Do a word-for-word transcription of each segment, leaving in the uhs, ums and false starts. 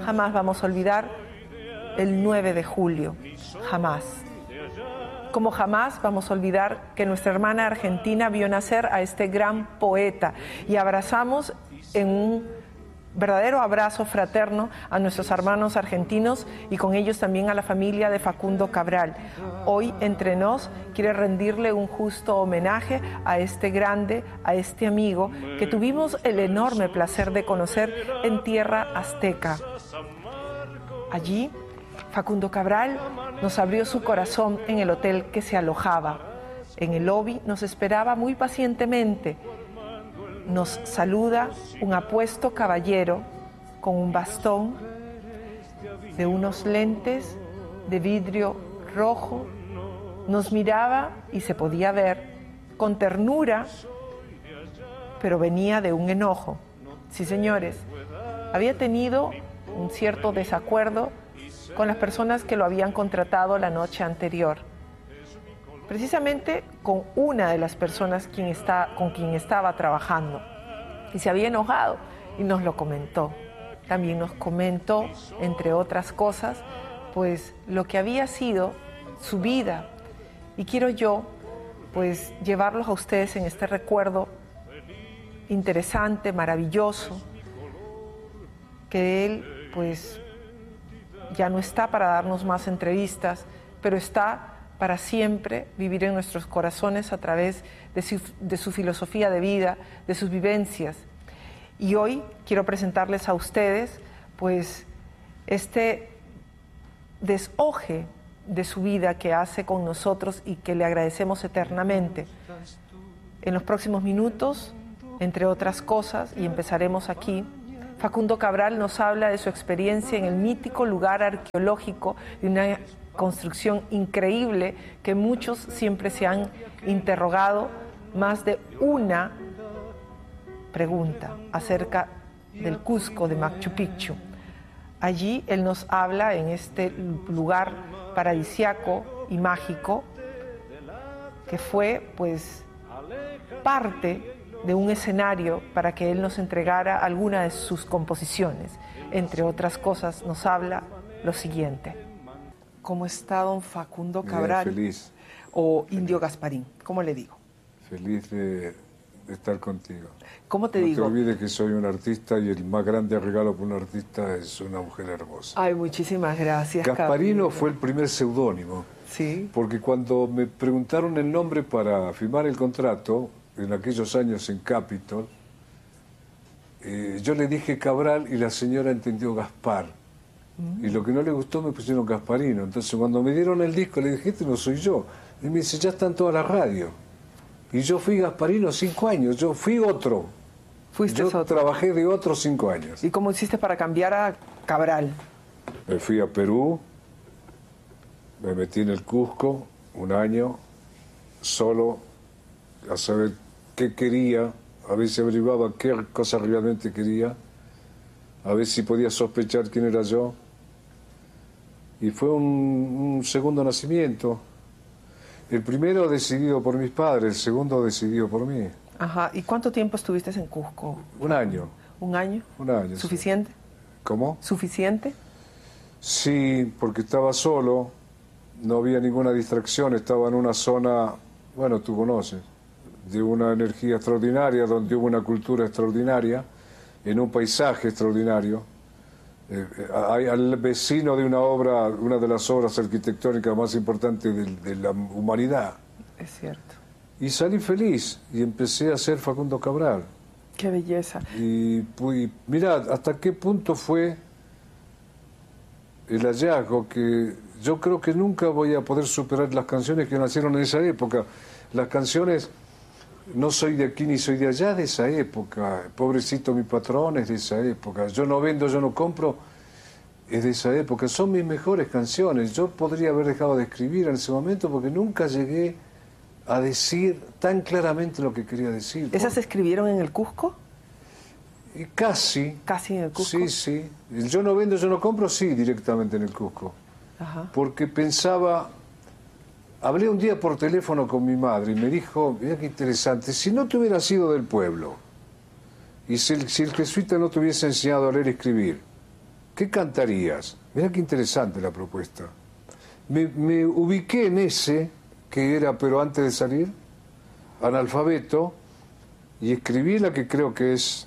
jamás vamos a olvidar el nueve de julio, jamás. Como jamás vamos a olvidar que nuestra hermana argentina vio nacer a este gran poeta y abrazamos en un verdadero abrazo fraterno a nuestros hermanos argentinos y con ellos también a la familia de Facundo Cabral. Hoy entre nos quiere rendirle un justo homenaje a este grande, a este amigo que tuvimos el enorme placer de conocer en tierra azteca. Allí, Facundo Cabral nos abrió su corazón en el hotel que se alojaba. En el lobby nos esperaba muy pacientemente. Nos saluda un apuesto caballero con un bastón, de unos lentes de vidrio rojo. Nos miraba y se podía ver con ternura, pero venía de un enojo. Sí, señores, había tenido un cierto desacuerdo con las personas que lo habían contratado la noche anterior. Precisamente con una de las personas quien está, con quien estaba trabajando. Y se había enojado y nos lo comentó. También nos comentó, entre otras cosas, pues lo que había sido su vida. Y quiero yo, pues, llevarlos a ustedes en este recuerdo interesante, maravilloso, que él, pues, ya no está para darnos más entrevistas, pero está para siempre vivir en nuestros corazones a través de su, de su filosofía de vida, de sus vivencias. Y hoy quiero presentarles a ustedes, pues, este deshoje de su vida que hace con nosotros y que le agradecemos eternamente. En los próximos minutos, entre otras cosas, y empezaremos aquí, Facundo Cabral nos habla de su experiencia en el mítico lugar arqueológico de una construcción increíble que muchos siempre se han interrogado, más de una pregunta acerca del Cusco de Machu Picchu. Allí él nos habla en este lugar paradisiaco y mágico que fue, pues, parte de un escenario para que él nos entregara alguna de sus composiciones. Entre otras cosas nos habla lo siguiente. ¿Cómo está don Facundo Cabral? Bien, feliz. O Indio Gasparín, ¿cómo le digo? Feliz de, de estar contigo. ¿Cómo te no digo? No te olvides que soy un artista y el más grande regalo para un artista es una mujer hermosa. Ay, muchísimas gracias. Gasparino Gabriela. fue el primer seudónimo. Sí. Porque cuando me preguntaron el nombre para firmar el contrato, en aquellos años en Capitol, eh, yo le dije Cabral y la señora entendió Gaspar. Mm. Y lo que no le gustó me pusieron Gasparino. Entonces cuando me dieron el disco le dije, este no soy yo. Y me dice, ya está en toda la radio. Y yo fui Gasparino cinco años, yo fui otro. Fuiste yo otro. Trabajé de otros cinco años. ¿Y cómo hiciste para cambiar a Cabral? Me fui a Perú, me metí en el Cusco un año, solo, a saber qué quería, a ver si averiguaba qué cosa realmente quería, a ver si podía sospechar quién era yo. Y fue un, un segundo nacimiento. El primero decidido por mis padres, el segundo decidido por mí. Ajá. ¿Y cuánto tiempo estuviste en Cusco? Un año. ¿Un año? Un año. ¿Suficiente? Sí. ¿Cómo? ¿Suficiente? Sí, porque estaba solo, no había ninguna distracción, estaba en una zona, bueno, tú conoces, de una energía extraordinaria, donde hubo una cultura extraordinaria, en un paisaje extraordinario. Eh, al vecino de una obra, una de las obras arquitectónicas más importantes de, de la humanidad. Es cierto. Y salí feliz y empecé a ser Facundo Cabral. Qué belleza. Y, y mira, hasta qué punto fue el hallazgo que yo creo que nunca voy a poder superar las canciones que nacieron en esa época. Las canciones, no soy de aquí ni soy de allá, de esa época. Pobrecito mi patrón es de esa época. Yo no vendo, yo no compro, es de esa época. Son mis mejores canciones. Yo podría haber dejado de escribir en ese momento porque nunca llegué a decir tan claramente lo que quería decir. ¿Esas se escribieron en el Cusco? Y casi. ¿Casi en el Cusco? Sí, sí. El yo no vendo, yo no compro, sí, directamente en el Cusco. Ajá. Porque pensaba... Hablé un día por teléfono con mi madre y me dijo, mira qué interesante, si no te hubieras sido del pueblo y si el, si el jesuita no te hubiese enseñado a leer y escribir, ¿qué cantarías? Mirá qué interesante la propuesta. Me, me ubiqué en ese, que era pero antes de salir, analfabeto, y escribí la que creo que es,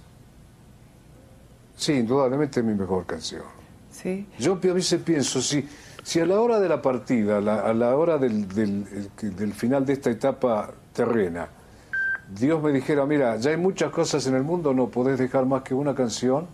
sí, indudablemente mi mejor canción. Sí. Yo a veces pienso, si, si a la hora de la partida, la, a la hora del, del, del final de esta etapa terrena, Dios me dijera, mira, ya hay muchas cosas en el mundo, no podés dejar más que una canción,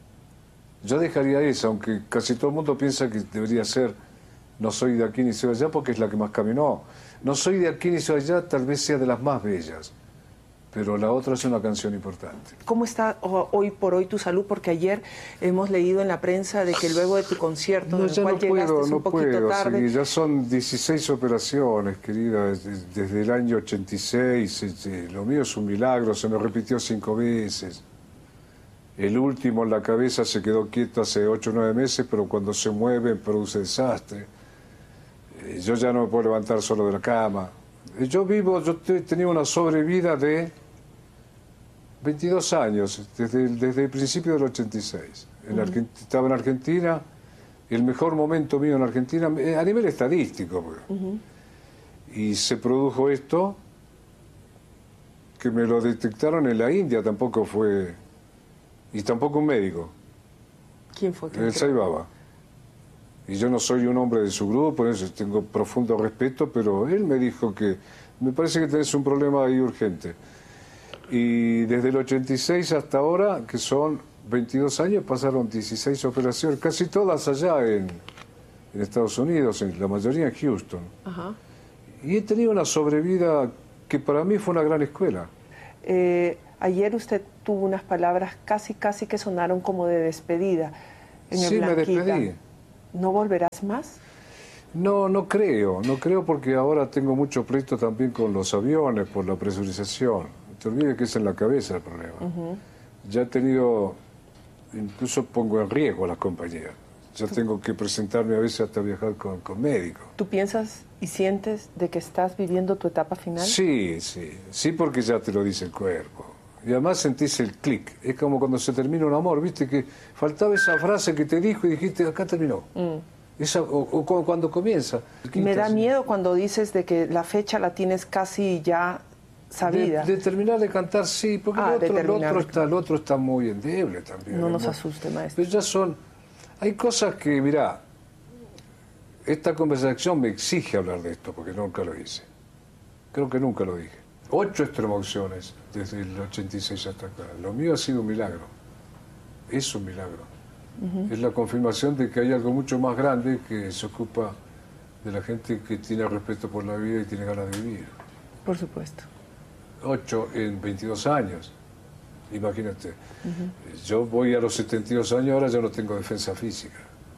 yo dejaría esa, aunque casi todo el mundo piensa que debería ser No soy de aquí ni soy de allá, porque es la que más caminó. No soy de aquí ni soy de allá, tal vez sea de las más bellas, pero la otra es una canción importante. ¿Cómo está hoy por hoy tu salud? Porque ayer hemos leído en la prensa de que luego de tu concierto, no, en el cual no llegaste puedo, un no poquito puedo, tarde... sí, ya son dieciséis operaciones, querida, desde, desde el año ochenta y seis, este, lo mío es un milagro, se me repitió cinco veces. El último en la cabeza se quedó quieto hace ocho o nueve meses, pero cuando se mueve produce desastre. Eh, yo ya no me puedo levantar solo de la cama. Eh, yo vivo, yo he tenido una sobrevida de veintidós años, desde el, desde el principio del ochenta y seis. En uh-huh. Argent- estaba en Argentina, el mejor momento mío en Argentina, a nivel estadístico. Uh-huh. Y se produjo esto, que me lo detectaron en la India, tampoco fue... Y tampoco un médico. ¿Quién fue? El Sai Baba. Y yo no soy un hombre de su grupo, por eso tengo profundo respeto, pero él me dijo que me parece que tenés un problema ahí urgente. Y desde el ochenta y seis hasta ahora, que son veintidós años, pasaron dieciséis operaciones, casi todas allá en, en Estados Unidos, en la mayoría en Houston. Ajá. Y he tenido una sobrevida que para mí fue una gran escuela. Eh... Ayer usted tuvo unas palabras casi, casi que sonaron como de despedida. En sí, el me despedí. ¿No volverás más? No, no creo. No creo porque ahora tengo mucho pleito también con los aviones por la presurización. No te olvides que es en la cabeza el problema. Uh-huh. Ya he tenido, incluso pongo en riesgo a las compañías. Ya ¿Tú? tengo que presentarme a veces hasta viajar con, con médicos. ¿Tú piensas y sientes de que estás viviendo tu etapa final? Sí, sí. Sí, porque ya te lo dice el cuerpo. Y además sentís el clic. Es como cuando se termina un amor, ¿viste? Que faltaba esa frase que te dijo y dijiste, acá terminó. Mm. Esa, o, o cuando comienza. Me da miedo cuando dices de que la fecha la tienes casi ya sabida. De, de terminar de cantar, sí, porque ah, el, otro, el, otro está, el otro está muy endeble también. No nos muy... asuste, maestro. Pero ya son... Hay cosas que, mirá, esta conversación me exige hablar de esto, porque nunca lo hice. Creo que nunca lo dije. Ocho extremounciones desde el ochenta y seis hasta acá. Lo mío ha sido un milagro. Es un milagro. Uh-huh. Es la confirmación de que hay algo mucho más grande que se ocupa de la gente que tiene respeto por la vida y tiene ganas de vivir. Por supuesto. Ocho en veintidós años. Imagínate. Uh-huh. Yo voy a los setenta y dos años, ahora ya no tengo defensa física.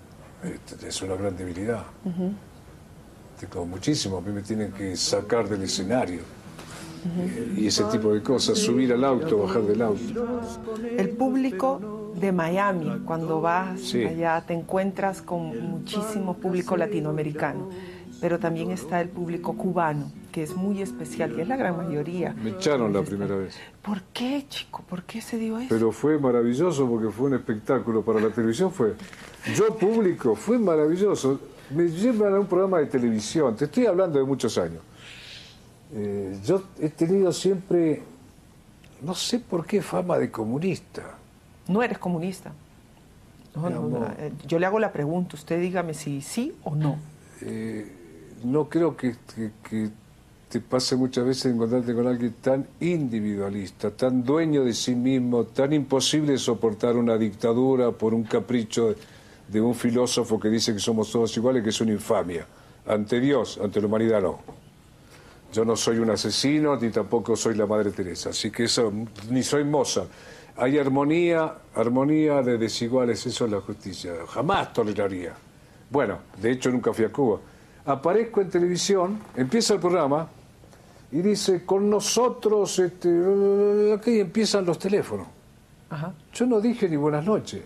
Es una gran debilidad. Uh-huh. Tengo muchísimo. A mí me tienen que sacar del escenario. Uh-huh. Y ese tipo de cosas, subir al auto, bajar del auto. El público de Miami, cuando vas sí. allá, te encuentras con muchísimo público latinoamericano, pero también está el público cubano, que es muy especial, y es la gran mayoría. Me echaron la primera vez. ¿Por qué, chico? ¿Por qué se dio eso? Pero fue maravilloso porque fue un espectáculo para la televisión. Fue yo público, fue maravilloso. Me llevan a un programa de televisión, te estoy hablando de muchos años. Eh, yo he tenido siempre, no sé por qué, fama de comunista. No eres comunista. No, no, no. Yo le hago la pregunta, usted dígame si sí o no. Eh, no creo que, que, que te pase muchas veces encontrarte con alguien tan individualista, tan dueño de sí mismo, tan imposible de soportar una dictadura por un capricho de, de un filósofo que dice que somos todos iguales, que es una infamia. Ante Dios, ante la humanidad no. Yo no soy un asesino, ni tampoco soy la Madre Teresa, así que eso, ni soy Mozart. Hay armonía, armonía de desiguales, eso es la justicia. Jamás toleraría. Bueno, de hecho nunca fui a Cuba. Aparezco en televisión, empieza el programa, y dice, con nosotros, este, aquí empiezan los teléfonos. Ajá. Yo no dije ni buenas noches.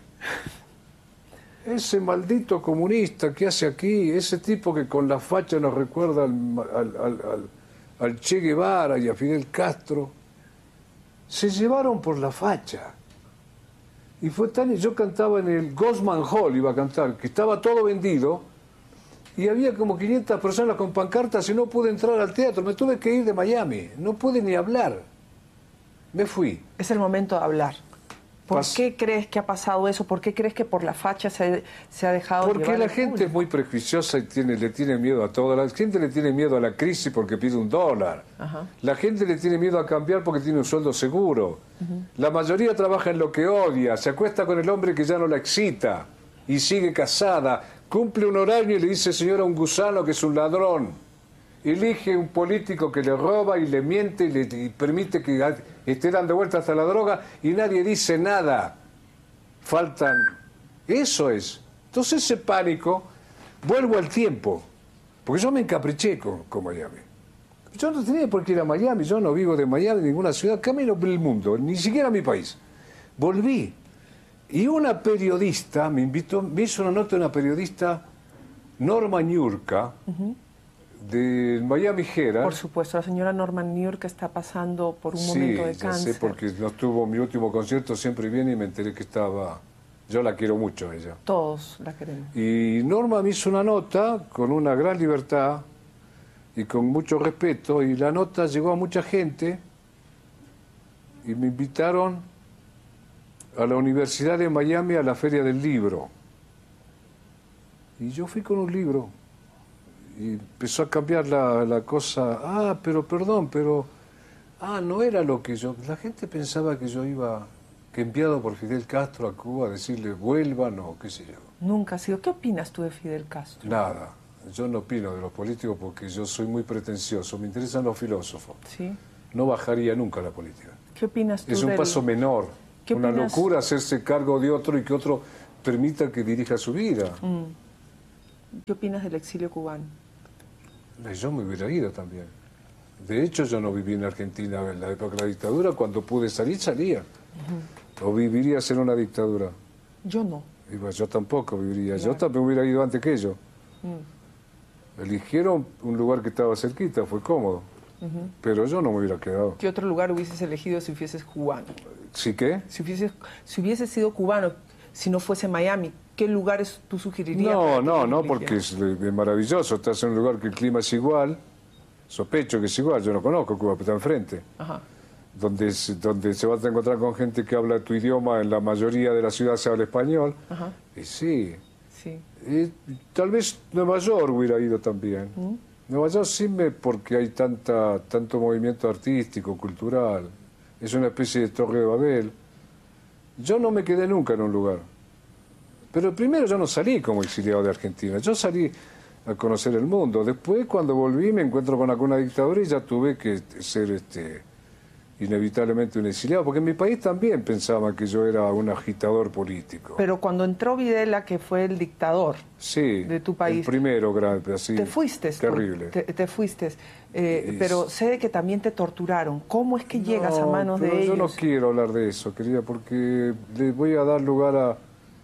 Ese maldito comunista que hace aquí, ese tipo que con la facha nos recuerda al... al, al, al al Che Guevara y a Fidel Castro, se llevaron por la facha. Y fue tan... Yo cantaba en el Gosman Hall, iba a cantar, que estaba todo vendido, y había como quinientas personas con pancartas y no pude entrar al teatro. Me tuve que ir de Miami, no pude ni hablar. Me fui. Es el momento de hablar. ¿Por Pas... qué crees que ha pasado eso? ¿Por qué crees que por la facha se, se ha dejado Porque llevar la el gente público? es muy prejuiciosa y tiene, le tiene miedo a todo. La gente le tiene miedo a la crisis porque pide un dólar. Ajá. La gente le tiene miedo a cambiar porque tiene un sueldo seguro. Uh-huh. La mayoría trabaja en lo que odia, se acuesta con el hombre que ya no la excita y sigue casada. Cumple un horario y le dice señora a un gusano que es un ladrón. Elige un político que le roba y le miente y le y permite que esté dando vueltas hasta la droga y nadie dice nada. Faltan... Eso es. Entonces ese pánico, vuelvo al tiempo, porque yo me encapriché con, con Miami. Yo no tenía por qué ir a Miami, yo no vivo de Miami, en ninguna ciudad, camino por el mundo, ni siquiera mi país. Volví. Y una periodista me invitó, me hizo una nota de una periodista, Norma Niurka, uh-huh. de Miami Herald. Por supuesto, la señora Norma Niurka está pasando por un sí, momento de ya cáncer. sé, porque no estuvo mi último concierto, siempre viene y me enteré que estaba... Yo la quiero mucho, ella. Todos la queremos. Y Norma me hizo una nota con una gran libertad y con mucho respeto, y la nota llegó a mucha gente y me invitaron a la Universidad de Miami a la Feria del Libro. Y yo fui con un libro y empezó a cambiar la, la cosa. Ah, pero perdón, pero... Ah, no era lo que yo... La gente pensaba que yo iba... que enviado por Fidel Castro a Cuba a decirle vuelvan o qué sé yo. Nunca ha sido. ¿Qué opinas tú de Fidel Castro? Nada. Yo no opino de los políticos porque yo soy muy pretencioso. Me interesan los filósofos. Sí. No bajaría nunca a la política. ¿Qué opinas tú Es un del... paso menor. ¿Qué Una opinas? locura hacerse cargo de otro y que otro permita que dirija su vida. Mm. ¿Qué opinas del exilio cubano? Yo me hubiera ido también. De hecho, yo no viví en Argentina en la época de la dictadura. Cuando pude salir, salía. Uh-huh. ¿O vivirías en una dictadura? Yo no. Y pues yo tampoco viviría. Claro. Yo también hubiera ido antes que ellos. Mm. Eligieron un lugar que estaba cerquita, fue cómodo. Uh-huh. Pero yo no me hubiera quedado. ¿Qué otro lugar hubieses elegido si fueses cubano? ¿Sí qué? Si hubieses, si hubieses sido cubano, si no fuese Miami, ¿qué lugares tú sugerirías? No, no, no, porque es, es maravilloso. Estás en un lugar que el clima es igual. Sospecho que es igual. Yo no conozco Cuba, pero está enfrente. Ajá. Donde, donde se va a encontrar con gente que habla tu idioma, en la mayoría de la ciudad se habla español. Ajá. Y sí. Sí. Y tal vez Nueva York hubiera ido también. ¿Mm? Nueva York sí me, porque hay tanta, tanto movimiento artístico, cultural. Es una especie de Torre de Babel. Yo no me quedé nunca en un lugar. Pero primero yo no salí como exiliado de Argentina. Yo salí a conocer el mundo. Después, cuando volví, me encuentro con alguna dictadura y ya tuve que ser... este inevitablemente un exiliado, porque en mi país también pensaban que yo era un agitador político. Pero cuando entró Videla, que fue el dictador sí, de tu país, el primero grande, así, te fuiste, terrible. Te, te fuiste, eh, es... pero sé de que también te torturaron. ¿Cómo es que no, llegas a manos pero de ellos? Yo no quiero hablar de eso, querida, porque les voy a dar lugar a,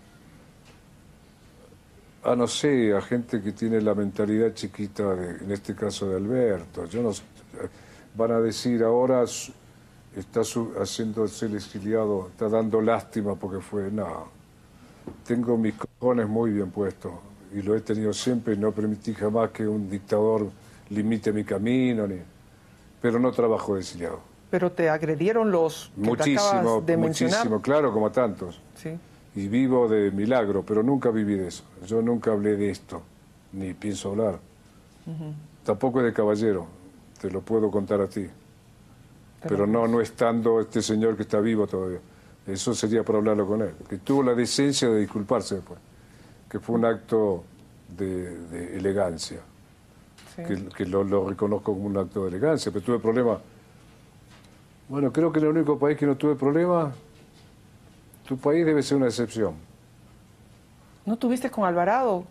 a no sé, a gente que tiene la mentalidad chiquita, de, en este caso de Alberto. Yo no, van a decir ahora... está haciéndose el exiliado, está dando lástima porque fue, no, tengo mis cojones muy bien puestos y lo he tenido siempre y no permití jamás que un dictador limite mi camino, ni, pero no trabajo de exiliado. Pero te agredieron los que muchísimo, te acabas de mencionar. Muchísimo, claro, como tantos. Sí. Y vivo de milagro, pero nunca viví de eso. Yo nunca hablé de esto, ni pienso hablar. Uh-huh. Tampoco es de caballero, te lo puedo contar a ti. Pero no, no estando este señor que está vivo todavía. Eso sería para hablarlo con él. Que tuvo la decencia de disculparse después. Que fue un acto de, de elegancia. Sí. Que, que lo, lo reconozco como un acto de elegancia. Pero tuve problemas. Bueno, creo que el único país que no tuve problemas, tu país debe ser una excepción. ¿No tuviste con Alvarado?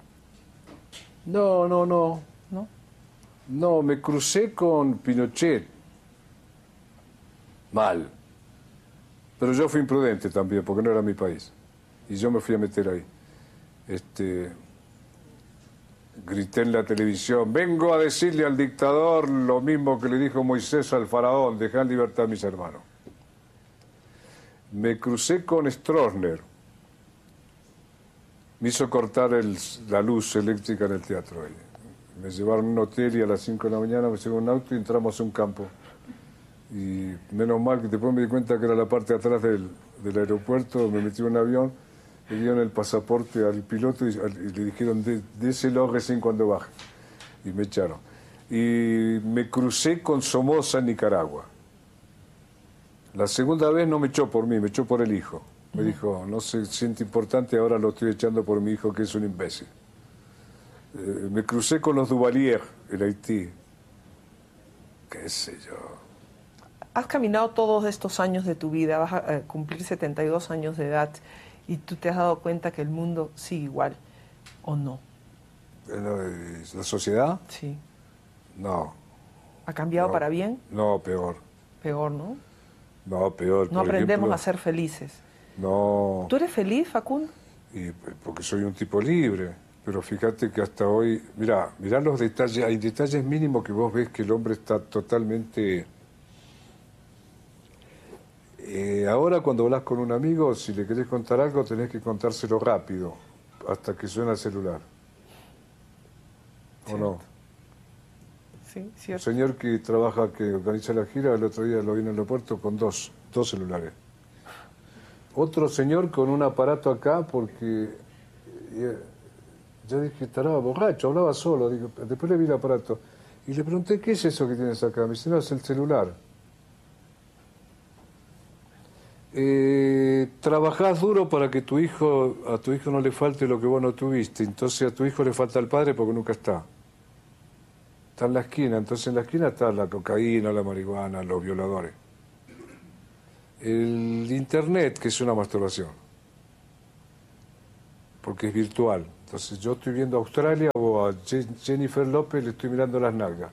No, no, no. ¿No? No, me crucé con Pinochet. Mal. Pero yo fui imprudente también, porque no era mi país. Y yo me fui a meter ahí. Este, grité en la televisión, vengo a decirle al dictador lo mismo que le dijo Moisés al faraón, dejá en libertad a mis hermanos. me crucé con Stroessner. Me hizo cortar el, la luz eléctrica en el teatro. Ahí. Me llevaron a un hotel y a las cinco de la mañana me llevó un auto y entramos a un campo. Y menos mal que después me di cuenta que era la parte de atrás del, del aeropuerto, me metí en un avión, le dieron el pasaporte al piloto y, y le dijeron, déselo recién cuando baje. Y me echaron. Y me crucé con Somoza en Nicaragua. La segunda vez no me echó por mí, me echó por el hijo. Me dijo, no se siente importante, ahora lo estoy echando por mi hijo que es un imbécil. Eh, me crucé con los Duvalier en Haití. Qué sé yo. Has caminado todos estos años de tu vida, vas a eh, cumplir setenta y dos años de edad y tú te has dado cuenta que el mundo sigue igual, ¿o no? ¿La sociedad? Sí. No. ¿Ha cambiado no, para bien? No, peor. Peor, ¿no? No, peor. No por aprendemos ejemplo, a ser felices. No. ¿Tú eres feliz, Facundo? Y porque soy un tipo libre. Pero fíjate que hasta hoy, mira, mirá los detalles, hay detalles mínimos que vos ves que el hombre está totalmente... Eh, ahora cuando hablas con un amigo, si le querés contar algo, tenés que contárselo rápido, hasta que suena el celular. ¿O no? Sí, cierto. Un señor que trabaja, que organiza la gira, el otro día lo vi en el aeropuerto con dos, dos celulares. Otro señor con un aparato acá porque... Eh, yo dije, estará borracho, hablaba solo. Digo, después le vi el aparato y le pregunté, ¿qué es eso que tienes acá? Me dice, no, es el celular. Eh, trabajás duro para que tu hijo, a tu hijo no le falte lo que vos no tuviste. Entonces a tu hijo le falta el padre porque nunca está. Está en la esquina. Entonces en la esquina está la cocaína, la marihuana, los violadores. El internet, que es una masturbación. Porque es virtual. Entonces yo estoy viendo a Australia o a Jennifer López, le estoy mirando las nalgas.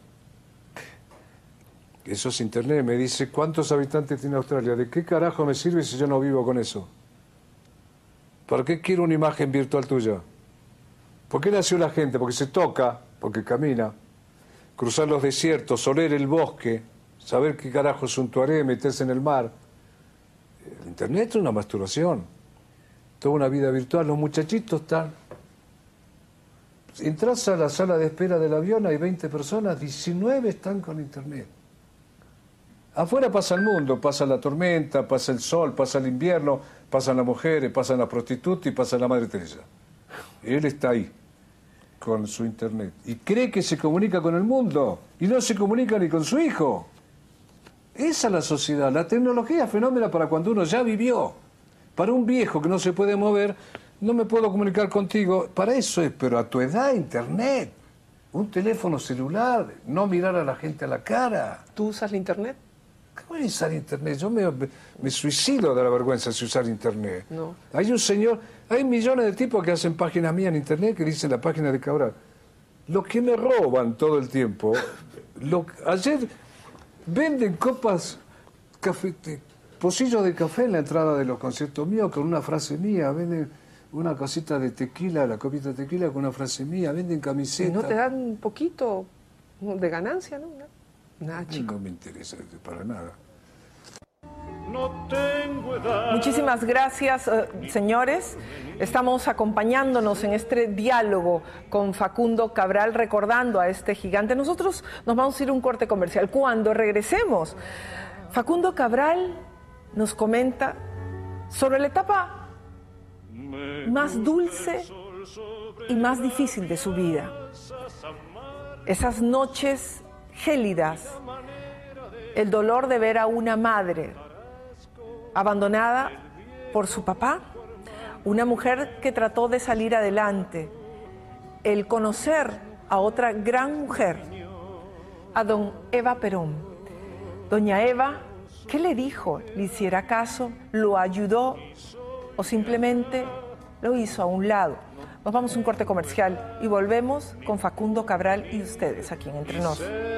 Eso es internet. Me dice, ¿cuántos habitantes tiene Australia? ¿De qué carajo me sirve si yo no vivo con eso? ¿Para qué quiero una imagen virtual tuya? ¿Por qué nació la gente? Porque se toca, porque camina. Cruzar los desiertos, oler el bosque, saber qué carajo es un tuareg, meterse en el mar. El internet es una masturbación. Toda una vida virtual. Los muchachitos están... Entras a la sala de espera del avión, hay veinte personas, diecinueve están con internet. Afuera pasa el mundo, pasa la tormenta, pasa el sol, pasa el invierno, pasan las mujeres, pasan las prostitutas y pasa la Madre Teresa. Él está ahí, con su internet. Y cree que se comunica con el mundo, y no se comunica ni con su hijo. Esa es la sociedad. La tecnología es fenómeno para cuando uno ya vivió. Para un viejo que no se puede mover, no me puedo comunicar contigo. Para eso es, pero a tu edad, internet. Un teléfono celular, no mirar a la gente a la cara. ¿Tú usas la internet? ¿Cómo es usar internet? Yo me, me suicido de la vergüenza si usar internet. No. Hay un señor, hay millones de tipos que hacen páginas mías en internet que dicen la página de Cabral. Los que me roban todo el tiempo, lo, ayer venden copas, café, pocillos de café en la entrada de los conciertos míos con una frase mía, venden una cosita de tequila, la copita de tequila con una frase mía, venden camisetas. ¿Y no te dan un poquito de ganancia, no? Nada, chico. No me interesa para nada. No tengo edad. Muchísimas gracias, eh, señores. Estamos acompañándonos en este diálogo con Facundo Cabral, recordando a este gigante. Nosotros nos vamos a ir a un corte comercial. Cuando regresemos, Facundo Cabral nos comenta sobre la etapa más dulce y más difícil de su vida. Esas noches gélidas, el dolor de ver a una madre abandonada por su papá, una mujer que trató de salir adelante, el conocer a otra gran mujer, a don Eva Perón. Doña Eva, ¿qué le dijo? ¿Le hiciera caso? ¿Lo ayudó? ¿O simplemente lo hizo a un lado? Nos vamos a un corte comercial y volvemos con Facundo Cabral y ustedes aquí en Entre Nos.